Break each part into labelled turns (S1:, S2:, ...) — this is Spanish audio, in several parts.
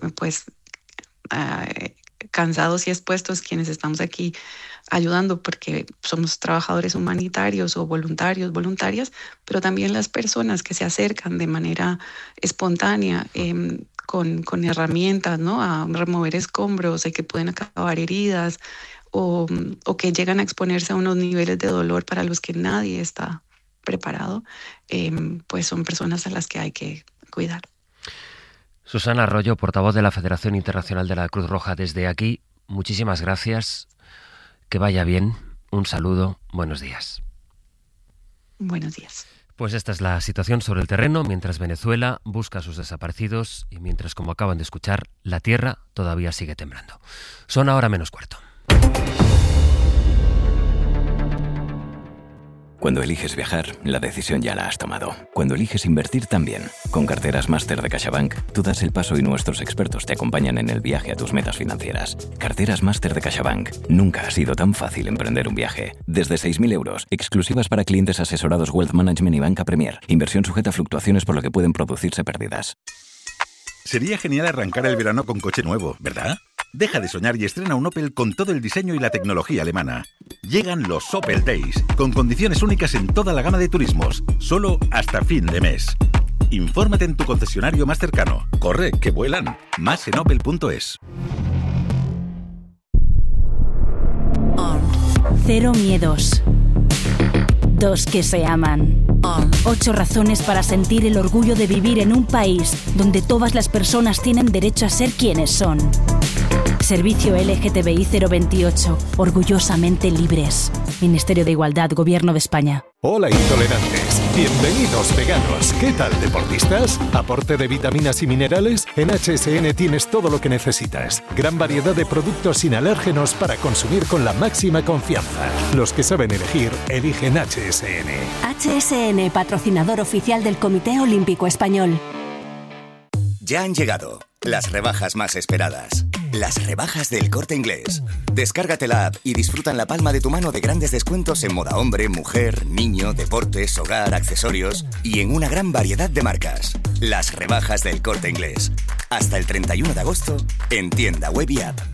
S1: pues cansados y expuestos quienes estamos aquí ayudando, porque somos trabajadores humanitarios o voluntarios, voluntarias, pero también las personas que se acercan de manera espontánea con herramientas, ¿no? A remover escombros y que pueden acabar heridas o que llegan a exponerse a unos niveles de dolor para los que nadie está preparado, pues son personas a las que hay que cuidar.
S2: Susana Arroyo, portavoz de la Federación Internacional de la Cruz Roja, desde aquí, muchísimas gracias. Que vaya bien. Un saludo. Buenos días.
S1: Buenos días.
S2: Pues esta es la situación sobre el terreno mientras Venezuela busca a sus desaparecidos y mientras, como acaban de escuchar, la tierra todavía sigue temblando. Son ahora menos cuarto.
S3: Cuando eliges viajar, la decisión ya la has tomado. Cuando eliges invertir también. Con Carteras Máster de CaixaBank, tú das el paso y nuestros expertos te acompañan en el viaje a tus metas financieras. Carteras Máster de CaixaBank. Nunca ha sido tan fácil emprender un viaje. Desde 6.000 euros, exclusivas para clientes asesorados Wealth Management y Banca Premier. Inversión sujeta a fluctuaciones por lo que pueden producirse pérdidas.
S4: Sería genial arrancar el verano con coche nuevo, ¿verdad? Deja de soñar y estrena un Opel con todo el diseño y la tecnología alemana. Llegan los Opel Days, con condiciones únicas en toda la gama de turismos, solo hasta fin de mes. Infórmate en tu concesionario más cercano. Corre, que vuelan. Más en opel.es.
S5: Cero miedos. 2 que se aman. 8 razones para sentir el orgullo de vivir en un país donde todas las personas tienen derecho a ser quienes son. Servicio LGTBI 028. Orgullosamente libres. Ministerio de Igualdad, Gobierno de España.
S6: Hola intolerantes, bienvenidos veganos. ¿Qué tal, deportistas? ¿Aporte de vitaminas y minerales? En HSN tienes todo lo que necesitas. Gran variedad de productos sin alérgenos para consumir con la máxima confianza. Los que saben elegir, eligen HSN.
S7: HSN, patrocinador oficial del Comité Olímpico Español.
S8: Ya han llegado las rebajas más esperadas. Las rebajas del Corte Inglés. Descárgate la app y disfruta en la palma de tu mano de grandes descuentos en moda hombre, mujer, niño, deportes, hogar, accesorios y en una gran variedad de marcas. Las rebajas del Corte Inglés. Hasta el 31 de agosto en tienda web y app.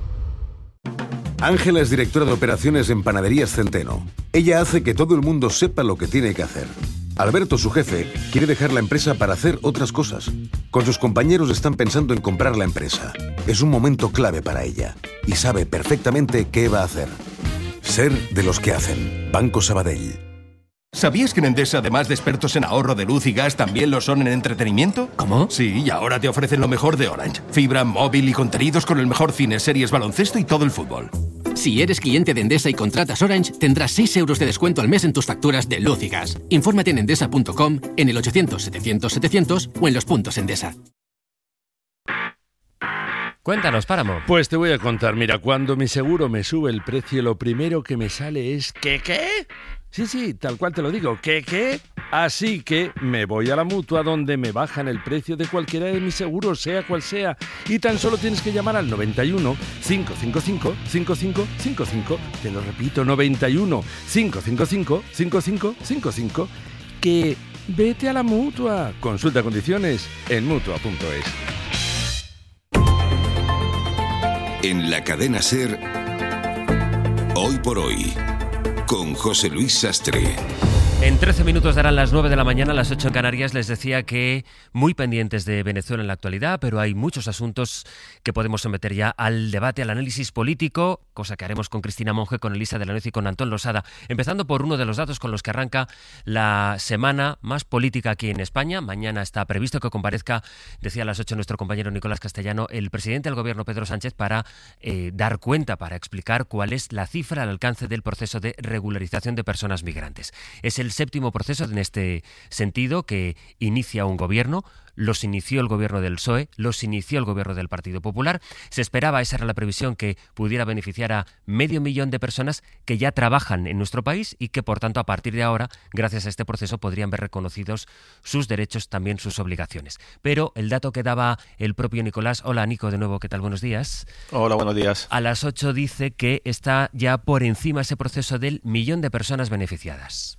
S9: Ángela es directora de operaciones en Panaderías Centeno. Ella hace que todo el mundo sepa lo que tiene que hacer. Alberto, su jefe, quiere dejar la empresa para hacer otras cosas. Con sus compañeros están pensando en comprar la empresa. Es un momento clave para ella y sabe perfectamente qué va a hacer. Ser de los que hacen. Banco Sabadell.
S10: ¿Sabías que en Endesa, además de expertos en ahorro de luz y gas, también lo son en entretenimiento?
S2: ¿Cómo?
S10: Sí, y ahora te ofrecen lo mejor de Orange. Fibra, móvil y contenidos con el mejor cine, series, baloncesto y todo el fútbol.
S11: Si eres cliente de Endesa y contratas Orange, tendrás 6 euros de descuento al mes en tus facturas de luz y gas. Infórmate en endesa.com, en el 800-700-700 o en los puntos Endesa.
S2: Cuéntanos, Páramo.
S12: Pues te voy a contar. Mira, cuando mi seguro me sube el precio, lo primero que me sale es ¿qué? Sí, tal cual te lo digo. ¿Qué? Así que me voy a la Mutua, donde me bajan el precio de cualquiera de mis seguros, sea cual sea. Y tan solo tienes que llamar al 91 555 5555. Te lo repito, 91 555 5555. Que vete a la Mutua. Consulta condiciones en Mutua.es.
S13: En la cadena SER, Hoy por Hoy, con José Luis Sastre.
S2: En 13 minutos darán las 9 de la mañana, las 8 en Canarias. Les decía que muy pendientes de Venezuela en la actualidad, pero hay muchos asuntos que podemos someter ya al debate, al análisis político, cosa que haremos con Cristina Monge, con Elisa de la Nuez y con Antón Losada. Empezando por uno de los datos con los que arranca la semana más política aquí en España. Mañana está previsto que comparezca, decía a las 8 nuestro compañero Nicolás Castellano, el presidente del Gobierno, Pedro Sánchez, para dar cuenta, para explicar cuál es la cifra al alcance del proceso de regularización de personas migrantes. Es el séptimo proceso en este sentido que inicia un gobierno. Los inició el gobierno del PSOE, los inició el gobierno del Partido Popular. Se esperaba, esa era la previsión, que pudiera beneficiar a 500.000 de personas que ya trabajan en nuestro país y que, por tanto, a partir de ahora, gracias a este proceso, podrían ver reconocidos sus derechos, también sus obligaciones. Pero el dato que daba el propio Nicolás, hola Nico, de nuevo, ¿qué tal? Buenos días.
S14: Hola, buenos días.
S2: A las 8 dice que está ya por encima ese proceso del 1.000.000 de personas beneficiadas.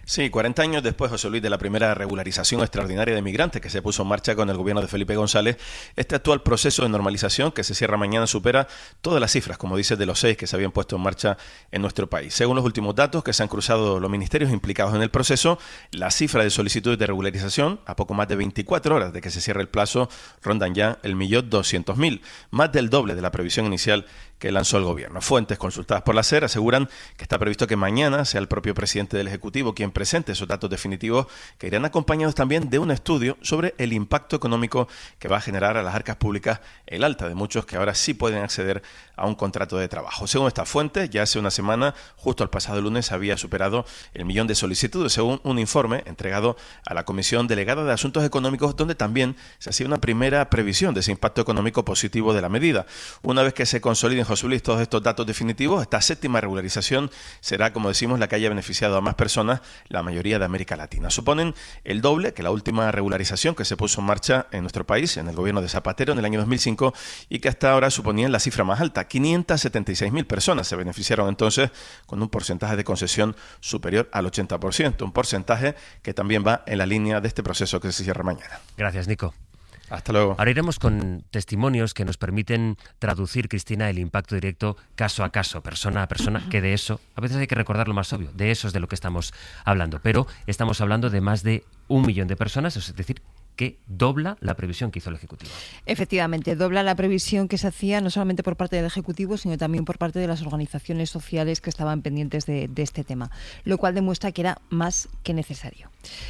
S14: Sí, 40 años después, José Luis, de la primera regularización extraordinaria de migrantes que se puso en marcha con el gobierno de Felipe González, este actual proceso de normalización que se cierra mañana supera todas las cifras, como dices, de los 6 que se habían puesto en marcha en nuestro país. Según los últimos datos que se han cruzado los ministerios implicados en el proceso, la cifra de solicitudes de regularización, a poco más de 24 horas de que se cierre el plazo, rondan ya el 1.200.000, más del doble de la previsión inicial que lanzó el gobierno. Fuentes consultadas por la SER aseguran que está previsto que mañana sea el propio presidente del Ejecutivo quien presente esos datos definitivos, que irán acompañados también de un estudio sobre el impacto económico que va a generar a las arcas públicas el alta de muchos que ahora sí pueden acceder a un contrato de trabajo. Según esta fuente, ya hace una semana, justo el pasado lunes, había superado el 1.000.000 de solicitudes, según un informe entregado a la Comisión Delegada de Asuntos Económicos, donde también se hacía una primera previsión de ese impacto económico positivo de la medida. Una vez que se consoliden, José Luis, todos estos datos definitivos, esta séptima regularización será, como decimos, la que haya beneficiado a más personas, la mayoría de América Latina. Suponen el doble que la última regularización que se puso en marcha en nuestro país, en el gobierno de Zapatero, en el año 2005, y que hasta ahora suponían la cifra más alta. 576.000 personas se beneficiaron entonces, con un porcentaje de concesión superior al 80%, un porcentaje que también va en la línea de este proceso que se cierra mañana.
S2: Gracias, Nico.
S14: Hasta luego.
S2: Ahora iremos con testimonios que nos permiten traducir, Cristina, el impacto directo caso a caso, persona a persona, que de eso, a veces hay que recordar lo más obvio, de eso es de lo que estamos hablando. Pero estamos hablando de más de 1 millón de personas, es decir, que dobla la previsión que hizo el Ejecutivo.
S15: Efectivamente, dobla la previsión que se hacía no solamente por parte del Ejecutivo, sino también por parte de las organizaciones sociales que estaban pendientes de este tema, lo cual demuestra que era más que necesario.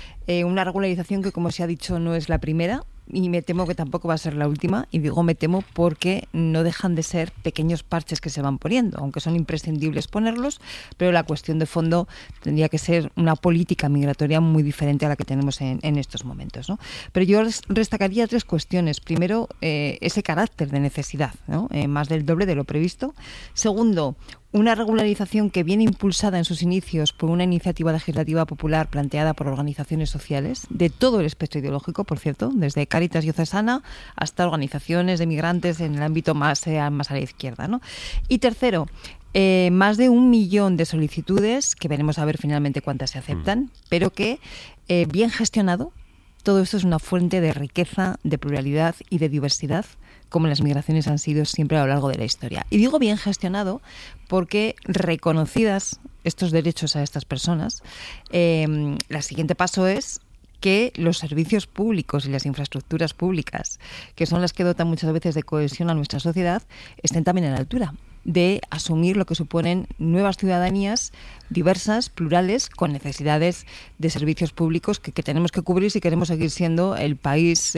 S15: Una regularización que, como se ha dicho, no es la primera, y me temo que tampoco va a ser la última, y digo me temo porque no dejan de ser pequeños parches que se van poniendo, aunque son imprescindibles ponerlos, pero la cuestión de fondo tendría que ser una política migratoria muy diferente a la que tenemos en estos momentos, ¿no? Pero yo destacaría 3 cuestiones. Primero, ese carácter de necesidad, ¿no? Más del doble de lo previsto. Segundo, una regularización que viene impulsada en sus inicios por una iniciativa legislativa popular planteada por organizaciones sociales de todo el espectro ideológico, por cierto, desde Cáritas Diocesana hasta organizaciones de migrantes en el ámbito más a la izquierda, ¿no? Y tercero, más de 1 millón de solicitudes, que veremos a ver finalmente cuántas se aceptan, pero que bien gestionado, todo esto es una fuente de riqueza, de pluralidad y de diversidad, como las migraciones han sido siempre a lo largo de la historia. Y digo bien gestionado porque, reconocidas estos derechos a estas personas, el siguiente paso es que los servicios públicos y las infraestructuras públicas, que son las que dotan muchas veces de cohesión a nuestra sociedad, estén también a la altura de asumir lo que suponen nuevas ciudadanías diversas, plurales, con necesidades de servicios públicos que tenemos que cubrir si queremos seguir siendo el país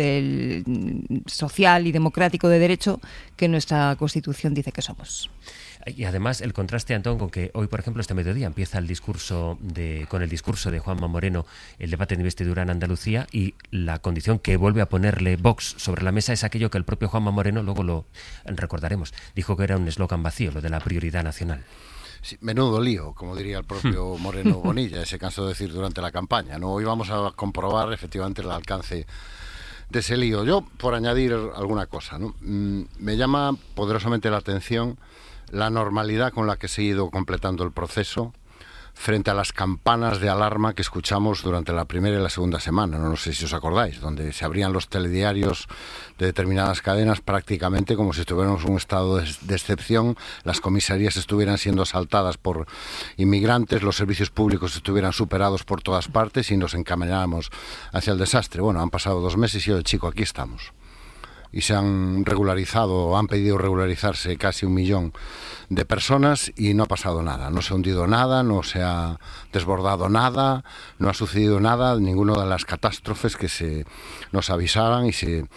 S15: social y democrático de derecho que nuestra Constitución dice que somos.
S2: Y además el contraste, Antón, con que hoy, por ejemplo, este mediodía empieza con el discurso de Juanma Moreno, el debate de investidura en Andalucía, y la condición que vuelve a ponerle Vox sobre la mesa es aquello que el propio Juanma Moreno, luego lo recordaremos, dijo que era un eslogan vacío, lo de la prioridad nacional.
S16: Sí, menudo lío, como diría el propio Moreno Bonilla, se cansó de decir durante la campaña, ¿no? Hoy vamos a comprobar efectivamente el alcance de ese lío. Yo, por añadir alguna cosa, ¿no? Me llama poderosamente la atención la normalidad con la que se ha ido completando el proceso frente a las campanas de alarma que escuchamos durante la primera y la segunda semana, no sé si os acordáis, donde se abrían los telediarios de determinadas cadenas prácticamente como si estuviéramos en un estado de excepción, las comisarías estuvieran siendo asaltadas por inmigrantes, los servicios públicos estuvieran superados por todas partes y nos encamináramos hacia el desastre. Bueno, han pasado 2 meses y yo, chico, aquí estamos. Y se han regularizado, han pedido regularizarse casi 1 millón de personas y no ha pasado nada. No se ha hundido nada, no se ha desbordado nada, no ha sucedido nada, ninguna de las catástrofes que nos avisaron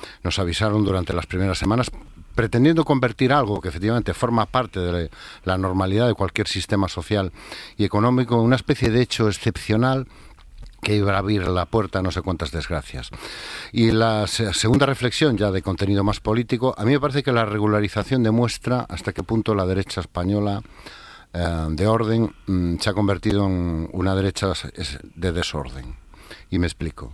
S16: durante las primeras semanas, pretendiendo convertir algo que efectivamente forma parte de la normalidad de cualquier sistema social y económico en una especie de hecho excepcional que iba a abrir la puerta a no sé cuántas desgracias. Y la segunda reflexión, ya de contenido más político, a mí me parece que la regularización demuestra hasta qué punto la derecha española de orden se ha convertido en una derecha de desorden. Y me explico.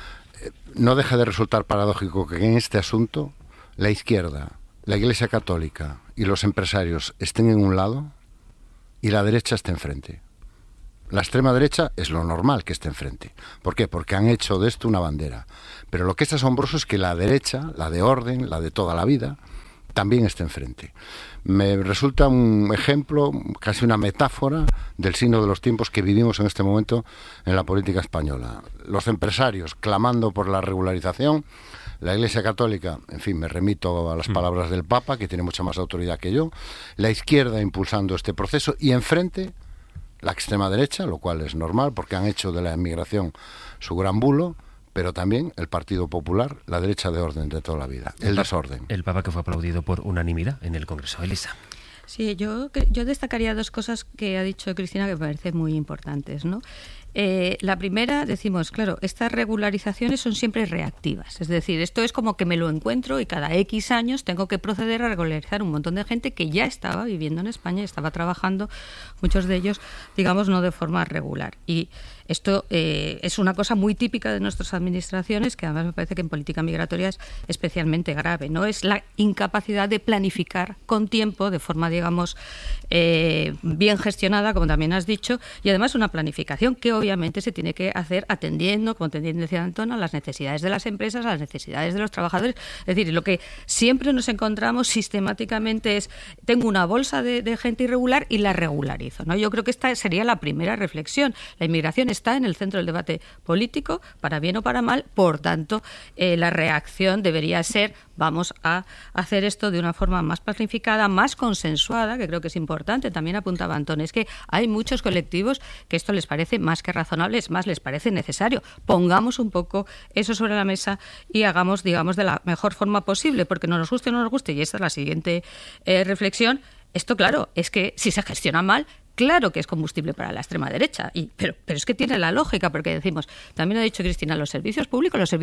S16: No deja de resultar paradójico que en este asunto la izquierda, la Iglesia Católica y los empresarios estén en un lado y la derecha esté enfrente. La extrema derecha es lo normal que esté enfrente. ¿Por qué? Porque han hecho de esto una bandera. Pero lo que es asombroso es que la derecha, la de orden, la de toda la vida, también esté enfrente. Me resulta un ejemplo, casi una metáfora del signo de los tiempos que vivimos en este momento en la política española. Los empresarios clamando por la regularización, la Iglesia Católica, en fin, me remito a las palabras del Papa, que tiene mucha más autoridad que yo, la izquierda impulsando este proceso y enfrente la extrema derecha, lo cual es normal porque han hecho de la inmigración su gran bulo, pero también el Partido Popular, la derecha de orden de toda la vida, el desorden.
S2: El Papa que fue aplaudido por unanimidad en el Congreso. Elisa.
S17: Sí, yo destacaría dos cosas que ha dicho Cristina que me parecen muy importantes, ¿no? La primera, decimos, claro, estas regularizaciones son siempre reactivas. Es decir, esto es como que me lo encuentro y cada X años tengo que proceder a regularizar un montón de gente que ya estaba viviendo en España y estaba trabajando, muchos de ellos, digamos, no de forma regular. Y esto es una cosa muy típica de nuestras administraciones, que además me parece que en política migratoria es especialmente grave, ¿no? Es la incapacidad de planificar con tiempo, de forma, digamos, bien gestionada, como también has dicho, y además una planificación que obviamente se tiene que hacer atendiendo, como decía Antón, a las necesidades de las empresas, a las necesidades de los trabajadores. Es decir, lo que siempre nos encontramos sistemáticamente es, tengo una bolsa de gente irregular y la regularizo, ¿no? Yo creo que esta sería la primera reflexión. La inmigración está en el centro del debate político, para bien o para mal, por tanto, la reacción debería ser, vamos a hacer esto de una forma más planificada, más consensuada, que creo que es importante. También apuntaba Antón, es que hay muchos colectivos que esto les parece más que razonable, es más, les parece necesario. Pongamos un poco eso sobre la mesa y hagamos, digamos, de la mejor forma posible, porque no nos guste o no nos guste, y esta es la siguiente reflexión. Esto, claro, es que si se gestiona mal, claro que es combustible para la extrema derecha, pero es que tiene la lógica, porque decimos, también ha dicho Cristina, los servicios públicos los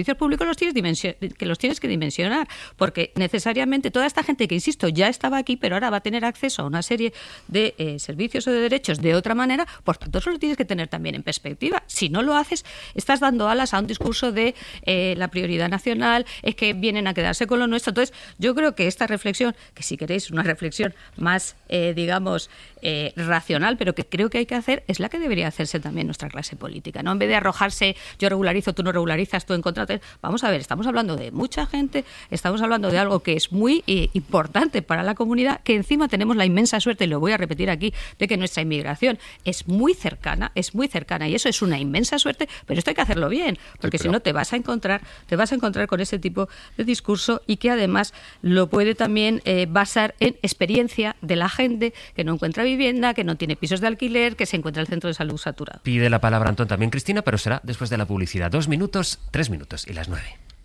S17: tienes que dimensionar, porque necesariamente toda esta gente que, insisto, ya estaba aquí, pero ahora va a tener acceso a una serie de servicios o de derechos de otra manera, por tanto eso lo tienes que tener también en perspectiva. Si no lo haces, estás dando alas a un discurso de la prioridad nacional, es que vienen a quedarse con lo nuestro. Entonces, yo creo que esta reflexión, que si queréis una reflexión más, digamos, racional, pero que creo que hay que hacer, es la que debería hacerse también nuestra clase política, ¿no? En vez de arrojarse, yo regularizo, tú no regularizas, tú en contra. Vamos a ver, estamos hablando de mucha gente, estamos hablando de algo que es muy importante para la comunidad, que encima tenemos la inmensa suerte, y lo voy a repetir aquí, de que nuestra inmigración es muy cercana, y eso es una inmensa suerte, pero esto hay que hacerlo bien, porque si no te vas a encontrar con ese tipo de discurso, y que además lo puede también basar en experiencia de la gente que no encuentra vivienda, que no tiene pisos de alquiler, que se encuentra el centro de salud saturado.
S2: Pide la palabra Antón también, Cristina, pero será después de la publicidad. 2 minutos, 3 minutos y las 9.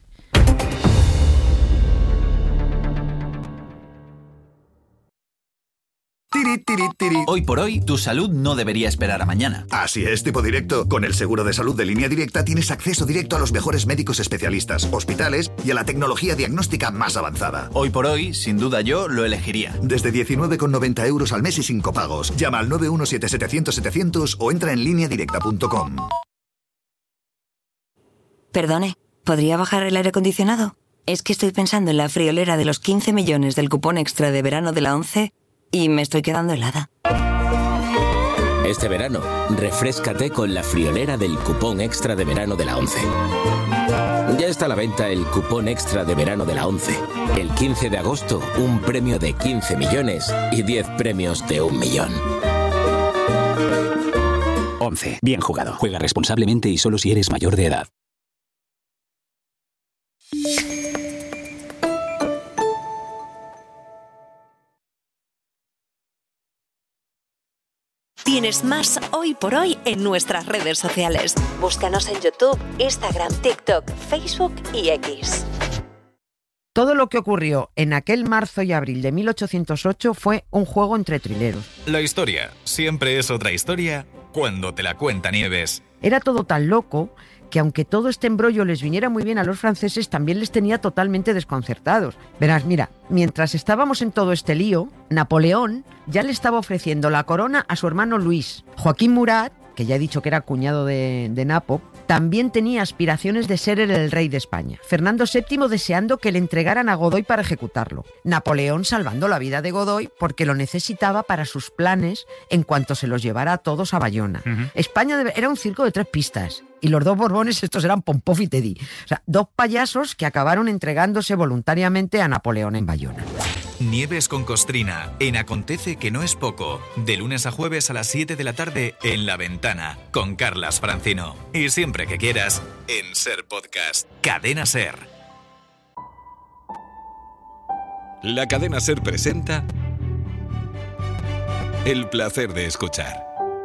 S18: Hoy por hoy, tu salud no debería esperar a mañana.
S19: Así es, Tipo Directo. Con el seguro de salud de Línea Directa tienes acceso directo a los mejores médicos especialistas, hospitales y a la tecnología diagnóstica más avanzada.
S18: Hoy por hoy, sin duda yo lo elegiría.
S19: Desde 19,90 € al mes y sin copagos. Llama al 917-700-700 o entra en lineadirecta.com.
S20: Perdone, ¿podría bajar el aire acondicionado? Es que estoy pensando en la friolera de los 15 millones del cupón extra de verano de la ONCE y me estoy quedando helada.
S21: Este verano, refréscate con la friolera del cupón extra de verano de la ONCE. Ya está a la venta el cupón extra de verano de la ONCE. El 15 de agosto, un premio de 15 millones y 10 premios de 1 millón.
S22: ONCE. Bien jugado. Juega responsablemente y solo si eres mayor de edad.
S23: Tienes más Hoy por Hoy en nuestras redes sociales. Búscanos en YouTube, Instagram, TikTok, Facebook y X.
S24: Todo lo que ocurrió en aquel marzo y abril de 1808 fue un juego entre trileros.
S25: La historia siempre es otra historia cuando te la cuenta Nieves.
S24: Era todo tan loco que aunque todo este embrollo les viniera muy bien a los franceses, también les tenía totalmente desconcertados. Verás, mira, mientras estábamos en todo este lío, Napoleón ya le estaba ofreciendo la corona a su hermano Luis. Joaquín Murat que ya he dicho que era cuñado de Napo, también tenía aspiraciones de ser el rey de España. Fernando VII deseando que le entregaran a Godoy para ejecutarlo. Napoleón salvando la vida de Godoy porque lo necesitaba para sus planes en cuanto se los llevara a todos a Bayona. España era un circo de 3 pistas. Y los 2 Borbones, estos eran Pompov y Teddy. O sea, 2 payasos que acabaron entregándose voluntariamente a Napoleón en Bayona.
S25: Nieves con Costrina, en Acontece que no es poco. De lunes a jueves a las 7 de la tarde en La Ventana, con Carlas Francino. Y siempre que quieras, en Ser Podcast. Cadena Ser.
S13: La Cadena Ser presenta El placer de escuchar.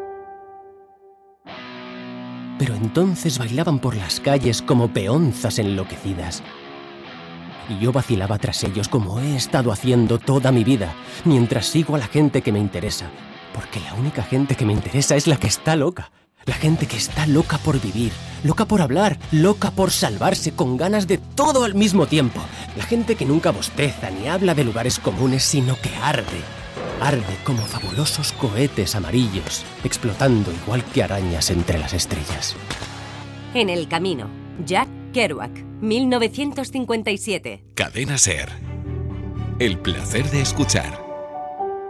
S1: Pero entonces bailaban por las calles como peonzas enloquecidas. Y yo vacilaba tras ellos como he estado haciendo toda mi vida, mientras sigo a la gente que me interesa. Porque la única gente que me interesa es la que está loca. La gente que está loca por vivir, loca por hablar, loca por salvarse, con ganas de todo al mismo tiempo. La gente que nunca bosteza ni habla de lugares comunes, sino que arde. Arde como fabulosos cohetes amarillos, explotando igual que arañas entre las estrellas.
S23: En el camino, Jack Kerouac, 1957.
S13: Cadena Ser. El placer de escuchar.